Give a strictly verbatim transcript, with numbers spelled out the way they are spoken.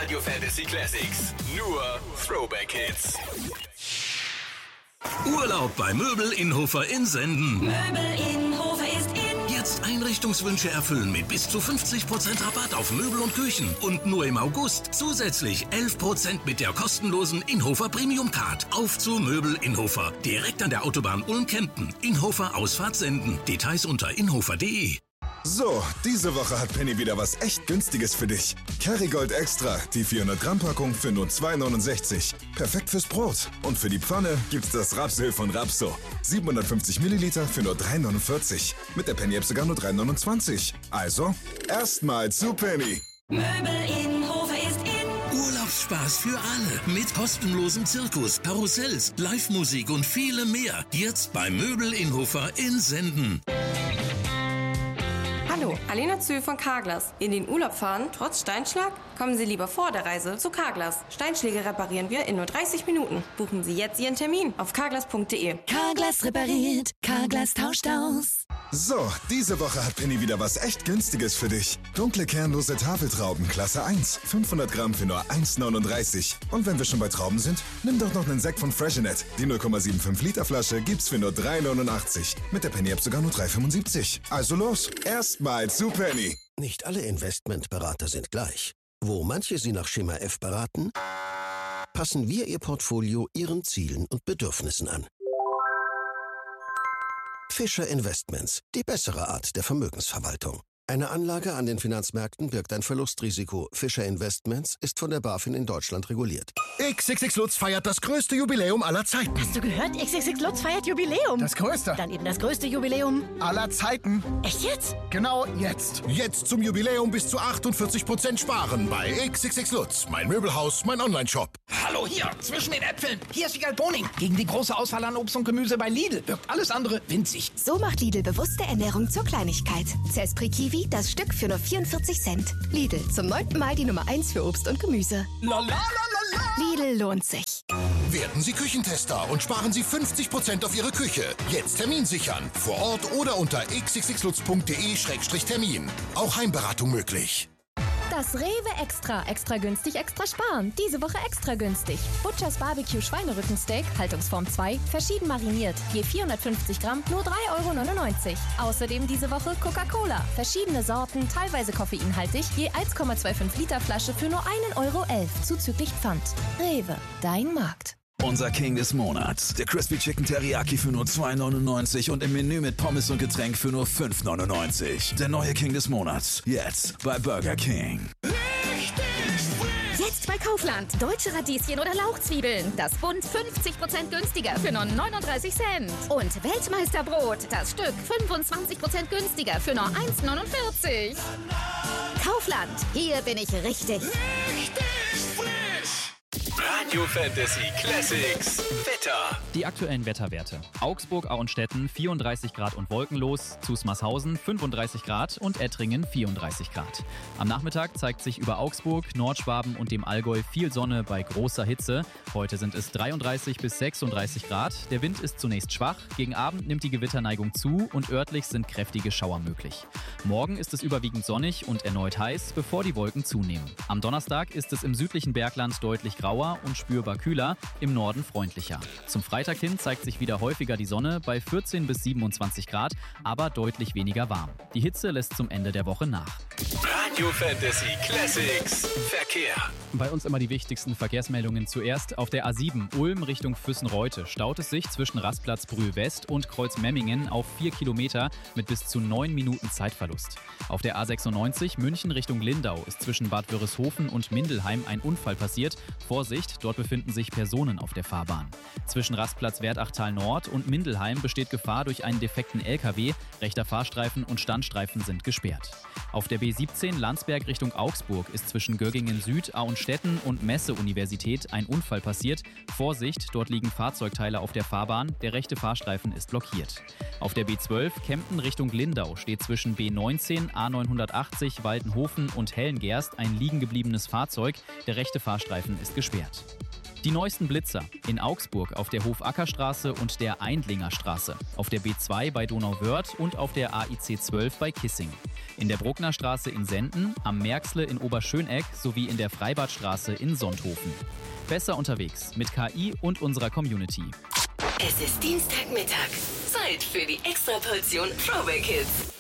Radio Fantasy Classics. Nur Throwback Hits. Urlaub bei Möbel Inhofer in Senden. Möbel Inhofer ist in. Jetzt Einrichtungswünsche erfüllen mit bis zu fünfzig Prozent Rabatt auf Möbel und Küchen. Und nur im August zusätzlich elf Prozent mit der kostenlosen Inhofer Premium Card. Auf zu Möbel Inhofer. Direkt an der Autobahn Ulm-Kempten. Inhofer Ausfahrt Senden. Details unter inhofer punkt de. So, diese Woche hat Penny wieder was echt Günstiges für dich. Kerrygold Extra, die vierhundert Gramm Packung für nur zwei neunundsechzig. Perfekt fürs Brot. Und für die Pfanne gibt's das Rapsöl von Rapso. siebenhundertfünfzig Milliliter für nur drei neunundvierzig. Mit der Penny-App sogar nur drei neunundzwanzig. Also, erstmal zu Penny. Möbel Inhofer ist in. Urlaubsspaß für alle. Mit kostenlosem Zirkus, Karussells, Live-Musik und vielem mehr. Jetzt bei Möbel Inhofer in Senden. Hallo, Alena Zöhl von Carglass. In den Urlaub fahren, trotz Steinschlag? Kommen Sie lieber vor der Reise zu Carglass. Steinschläge reparieren wir in nur dreißig Minuten. Buchen Sie jetzt Ihren Termin auf carglass punkt de. Carglass repariert, Carglass tauscht aus. So, diese Woche hat Penny wieder was echt Günstiges für dich. Dunkle kernlose Tafeltrauben, Klasse eins. fünfhundert Gramm für nur eins neununddreißig. Und wenn wir schon bei Trauben sind, nimm doch noch einen Sekt von Freshenet. Die null Komma fünfundsiebzig Liter Flasche gibt's für nur drei neunundachtzig. Mit der Penny-App sogar nur drei fünfundsiebzig. Also los, erstmal zu Penny. Nicht alle Investmentberater sind gleich. Wo manche Sie nach Schema F beraten, passen wir Ihr Portfolio Ihren Zielen und Bedürfnissen an. Fischer Investments, die bessere Art der Vermögensverwaltung. Eine Anlage an den Finanzmärkten birgt ein Verlustrisiko. Fischer Investments ist von der BaFin in Deutschland reguliert. X X X Lutz feiert das größte Jubiläum aller Zeiten. Hast du gehört? X X X Lutz feiert Jubiläum. Das größte. Dann eben das größte Jubiläum aller Zeiten. Echt jetzt? Genau jetzt. Jetzt zum Jubiläum bis zu achtundvierzig Prozent sparen bei X X X Lutz. Mein Möbelhaus, mein Online-Shop. Hallo hier, zwischen den Äpfeln. Hier ist die Boning. Gegen die große Auswahl an Obst und Gemüse bei Lidl wirkt alles andere winzig. So macht Lidl bewusste Ernährung zur Kleinigkeit. Zespri Kiwi, das Stück für nur vierundvierzig Cent. Lidl, zum neunten Mal die Nummer eins für Obst und Gemüse. La, la, la, la, la. Lidl lohnt sich. Werden Sie Küchentester und sparen Sie fünfzig Prozent auf Ihre Küche. Jetzt Termin sichern. Vor Ort oder unter x x x lutz punkt de Schrägstrich Termin. Auch Heimberatung möglich. Das Rewe Extra. Extra günstig, extra sparen. Diese Woche extra günstig. Butchers Barbecue Schweinerückensteak, Haltungsform zwei, verschieden mariniert. Je vierhundertfünfzig Gramm, nur drei Euro neunundneunzig. Außerdem diese Woche Coca-Cola. Verschiedene Sorten, teilweise koffeinhaltig. Je eins Komma fünfundzwanzig Liter Flasche für nur ein Euro elf. Zuzüglich Pfand. Rewe, dein Markt. Unser King des Monats. Der Crispy Chicken Teriyaki für nur zwei neunundneunzig und im Menü mit Pommes und Getränk für nur fünf neunundneunzig. Der neue King des Monats. Jetzt bei Burger King. Jetzt bei Kaufland. Deutsche Radieschen oder Lauchzwiebeln. Das Bund fünfzig Prozent günstiger für nur neununddreißig Cent. Und Weltmeisterbrot. Das Stück fünfundzwanzig Prozent günstiger für nur eins neunundvierzig. Kaufland. Hier bin ich richtig. Richtig frisch. Radio Fantasy Classics Wetter. Die aktuellen Wetterwerte. Augsburg, Auenstetten vierunddreißig Grad und wolkenlos, Zusmarshausen fünfunddreißig Grad und Ettringen vierunddreißig Grad. Am Nachmittag zeigt sich über Augsburg, Nordschwaben und dem Allgäu viel Sonne bei großer Hitze. Heute sind es dreiunddreißig bis sechsunddreißig Grad. Der Wind ist zunächst schwach, gegen Abend nimmt die Gewitterneigung zu und örtlich sind kräftige Schauer möglich. Morgen ist es überwiegend sonnig und erneut heiß, bevor die Wolken zunehmen. Am Donnerstag ist es im südlichen Bergland deutlich grauer und spürbar kühler, im Norden freundlicher. Zum Freitag hin zeigt sich wieder häufiger die Sonne bei vierzehn bis siebenundzwanzig Grad, aber deutlich weniger warm. Die Hitze lässt zum Ende der Woche nach. Radio Fantasy Classics Verkehr. Bei uns immer die wichtigsten Verkehrsmeldungen zuerst. Auf der A sieben Ulm Richtung Füssen-Reute staut es sich zwischen Rastplatz Brühl-West und Kreuz Memmingen auf vier Kilometer mit bis zu neun Minuten Zeitverlust. Auf der A sechsundneunzig München Richtung Lindau ist zwischen Bad Wörishofen und Mindelheim ein Unfall passiert. Vorsicht, dort befinden sich Personen auf der Fahrbahn. Zwischen Rastplatz Wertachtal Nord und Mindelheim besteht Gefahr durch einen defekten L K W. Rechter Fahrstreifen und Standstreifen sind gesperrt. Auf der B siebzehn Landsberg Richtung Augsburg ist zwischen Göggingen Süd, Auenstetten und Messe-Universität ein Unfall passiert. Vorsicht, dort liegen Fahrzeugteile auf der Fahrbahn. Der rechte Fahrstreifen ist blockiert. Auf der B zwölf Kempten Richtung Lindau steht zwischen B neunzehn, A neunhundertachtzig, Waldenhofen und Hellengerst ein liegen gebliebenes Fahrzeug. Der rechte Fahrstreifen ist gesperrt. Die neuesten Blitzer in Augsburg auf der Hofackerstraße und der Eindlinger Straße, auf der B zwei bei Donauwörth und auf der A I C zwölf bei Kissing. In der Bruckner Straße in Senden, am Märxle in Oberschöneck sowie in der Freibadstraße in Sonthofen. Besser unterwegs mit K I und unserer Community. Es ist Dienstagmittag. Zeit für die Extraportion Throwback Hits.